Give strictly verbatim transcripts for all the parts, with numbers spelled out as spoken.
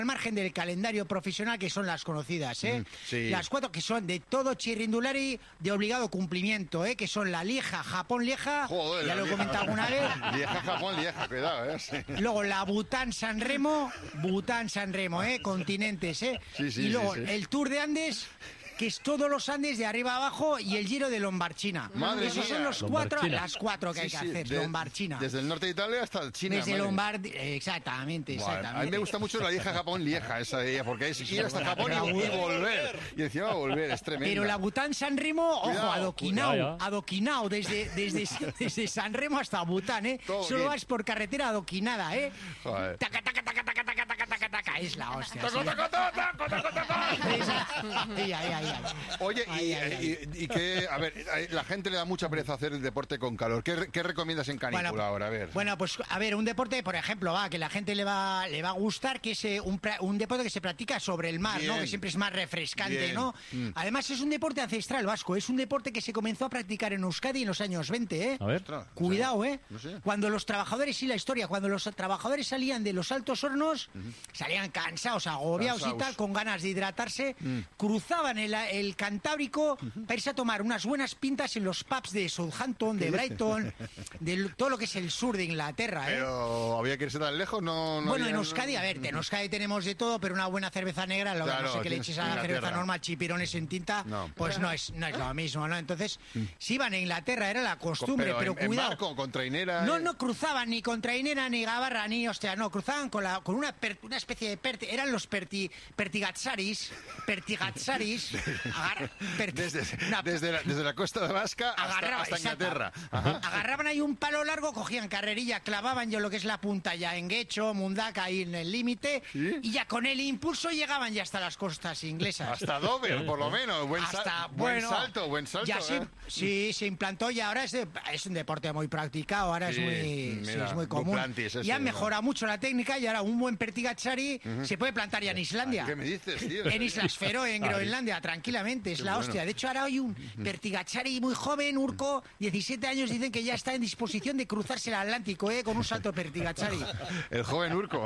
al margen del calendario profesional, que son las conocidas, ¿eh? Mm, sí. Las cuatro que son de todo chirrindulari de obligado cumplimiento, ¿eh? Que son la Lieja, Japón Lieja, Joder, ya la lo he Lieja. comentado alguna vez. Lieja, Japón, Lieja, cuidado, ¿eh? Sí. Luego la Bután San Remo, Bután San Remo, ¿eh? Continentes, ¿eh? Sí, sí, y luego sí, sí. el Tour de Andes, que es todos los Andes de arriba abajo, y el Giro de Lombardchina. Madre Esos mía. son los cuatro, Lombardchina. las cuatro que Sí, hay que sí, hacer, de- Lombardchina. Desde el norte de Italia hasta China. Desde madre. Lombard, exactamente, Buah, exactamente. a mí me gusta mucho la Lieja, Japón, Lieja, esa de ella, porque es ir hasta Japón y, y volver. Y encima volver, es tremendo. Pero la Bután San Remo, ojo, Cuidado, adoquinao, cuidado, ya. adoquinao, desde, desde, desde San Remo hasta Bután, ¿eh? Todo Solo bien. vas por carretera adoquinada, ¿eh? Joder. Taca, taca, taca, taca, taca, taca, taca, taca, es la hostia. ¡Taco, sí. taco, taco, taco, taco, taco! Esa- Ay, ay, ay, ay. Oye, y, Ay, ay, ay. y, y que, a ver, la gente le da mucha pereza hacer el deporte con calor. ¿Qué, qué recomiendas en canícula Bueno, ahora? A ver. Bueno, pues a ver, un deporte, por ejemplo, va, que la gente le va, le va a gustar, que es eh, un, pra- un deporte que se practica sobre el mar, Bien. ¿no? Que siempre es más refrescante, Bien. ¿no? Mm. Además, es un deporte ancestral vasco, es un deporte que se comenzó a practicar en Euskadi en los años veinte, ¿eh? A ver. Ostras, Cuidado, ¿eh? no sé. Cuando los trabajadores, y la historia, cuando los trabajadores salían de los altos hornos, salían cansados, agobiados Cansaos. y tal, con ganas de hidratarse, cruzaban el, el Cantábrico para irse a tomar unas buenas pintas en los pubs de Southampton, de Brighton, de todo lo que es el sur de Inglaterra, ¿eh? Pero había que irse tan lejos, no. no Bueno, había- en Euskadi, a ver, en Euskadi tenemos de todo, pero una buena cerveza negra, lo Claro, no sé qué le tienes eches a la Inglaterra. cerveza normal, chipirones en tinta, No. pues no es, no es lo mismo, ¿no? Entonces, si iban a Inglaterra, era la costumbre, pero, en, en cuidado. barco, con trainera. No, eh. no cruzaban ni con trainera, ni gabarra, ni hostia, no, cruzaban con, la, con una, per- una especie de perti, eran los perti, pertigatsaris, pertigatsaris, agar- perti- Desde, una- desde, la, desde la costa de Vasca hasta, Agarraba, hasta exacto. Inglaterra. Ajá. Agarraban ahí un palo largo, cogían carrerilla, clavaban yo lo que es la punta ya en Guecho, Mundaka, ahí en el límite, ¿Sí? y ya con el impulso llegaban ya hasta las costas inglesas. Hasta Dover, por lo menos. Buen, sal- Hasta, buen bueno, salto, buen salto. ya se- ¿eh? sí, se implantó y ahora es, de- es un deporte muy practicado, ahora Sí, es, muy, sí, mira, es muy común. Duplantis ese, y ha ¿no? mejorado mucho la técnica y ahora un buen pertigachari se puede plantar ya en Islandia. ¿Qué me dices, tío? En Islas Feroe, en Groenlandia, tranquilamente, es Qué la bueno. hostia. De hecho, ahora hay un pertigachari muy joven, Urco, diecisiete años, dicen que ya está en disposición de cruzarse el Atlántico, ¿eh? Con un salto pertigachari. El joven Urco.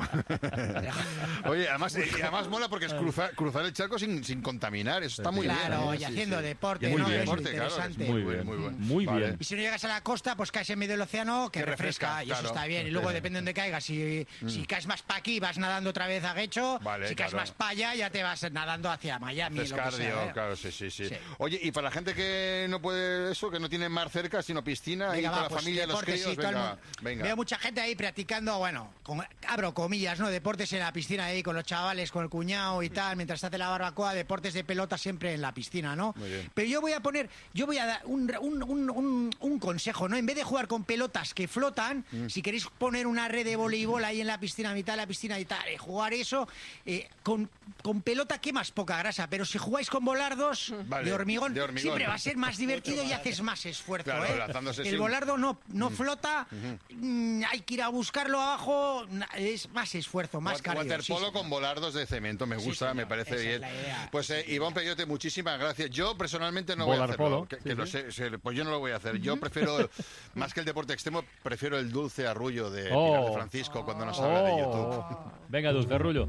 Oye, además, eh, además mola porque es cruzar, cruzar el charco sin, sin contaminar. Eso está muy Claro, bien. ¿eh? y Sí, haciendo sí. deporte, Y muy ¿no? bien. Es Deporte, claro, es interesante. Muy Muy bien, muy bien. muy Vale. bien. Y si no llegas a la costa, pues caes en medio del océano, que Que refresca, refresca, y eso claro. está bien. Y luego depende de dónde caigas. Si, si caes más para aquí, vas nadando otra vez a Guecho. Vale, si caes claro. más para allá, ya te vas nadando hacia Miami. Es lo que cardio, sea, ¿eh? claro, sí, sí, sí, Sí. Oye, y para la gente que no puede eso, que no tiene mar cerca, sino piscina, ahí Venga, con va, la pues, familia, los deportes, críos, sí, todo el venga, mundo. venga. Veo mucha gente ahí practicando, bueno, con, abro comillas, ¿no? Deportes en la piscina ahí con los chavales, con el cuñado y tal, mientras se hace la barbacoa, deportes de pelota siempre en la piscina, ¿no? Muy bien. Pero yo voy a poner, yo voy a dar un, un, un, un, un consejo, ¿no? En vez de jugar con pelotas que flotan, Mm. si queréis poner una red de voleibol ahí en la piscina, a mitad de la piscina y tal, y jugar eso, eh, con, con pelota quemas poca grasa, pero si jugáis con volardos Vale, de, hormigón, de hormigón. siempre va a ser más divertido y haces más esfuerzo, Claro, ¿eh? lanzándose El sin- volardo no, no flota, mm, hay que ir a buscarlo abajo, na- es más esfuerzo, más Wat- cardio. sí, Waterpolo sí. con volardos de cemento, me Sí, gusta, señor, me parece esa es bien. la idea. Pues eh, Iván Peyote, muchísimas gracias. Yo personalmente no voy a Volarpolo, hacerlo, que, sí, que lo sí. sé, sé, pues yo no lo voy a hacer. Yo prefiero, más que el deporte extremo, prefiero el dulce arrullo de Oh. Pilar de Francisco cuando nos habla de YouTube. Oh. Venga, Dulce Rullo.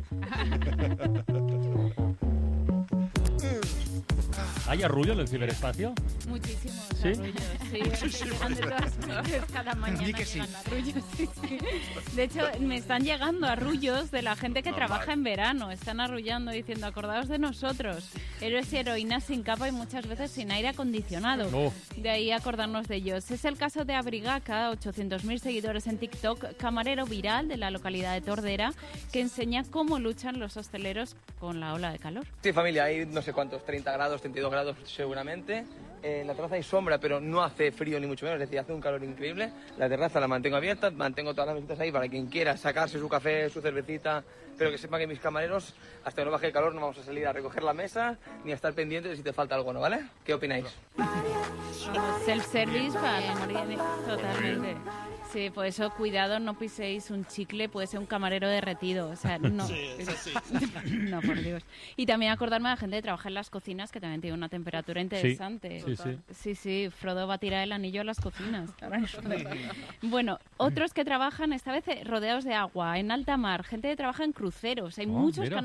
¿Hay arrullo en el ciberespacio? Muchísimos ¿Sí? arrullos, sí, es que llegan de todas partes, cada mañana Di que sí. llegan arrullos, sí, sí. De hecho, me están llegando arrullos de la gente que Normal. trabaja en verano, están arrullando diciendo, acordaos de nosotros, héroes y heroínas sin capa y muchas veces sin aire acondicionado. Oh. De ahí acordarnos de ellos. Es el caso de Abrigaca, ochocientos mil seguidores en TikTok, camarero viral de la localidad de Tordera, que enseña cómo luchan los hosteleros con la ola de calor. Sí, familia, hay no sé cuántos, treinta grados, treinta y dos grados seguramente. Eh, en la terraza hay sombra, pero no hace frío ni mucho menos, es decir, hace un calor increíble. La terraza la mantengo abierta, mantengo todas las mesitas ahí para quien quiera sacarse su café, su cervecita, pero que sepa que mis camareros, hasta que no baje el calor, no vamos a salir a recoger la mesa ni a estar pendientes de si te falta algo, ¿no? ¿Vale? ¿Qué opináis? Vamos, self-service para la morir, totalmente. Sí, por eso cuidado, no piséis un chicle, puede ser un camarero derretido, o sea, no. Sí, eso sí. No, por Dios. Y también acordarme de la gente que trabaja en las cocinas, que también tiene una temperatura interesante. Sí, sí. Sí, sí, Frodo va a tirar el anillo a las cocinas. Bueno, otros que trabajan esta vez eh, rodeados de agua, en alta mar, gente que trabaja en cruceros. Hay Oh, muchos mira.